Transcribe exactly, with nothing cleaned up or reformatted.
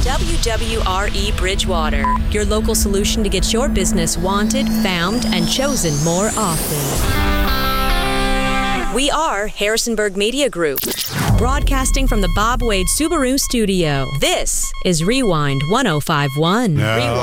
W W R E Bridgewater, your local solution to get your business wanted, found, and chosen more often. We are Harrisonburg Media Group, broadcasting from the Bob Wade Subaru studio. This is Rewind one oh five one. No. Rewind.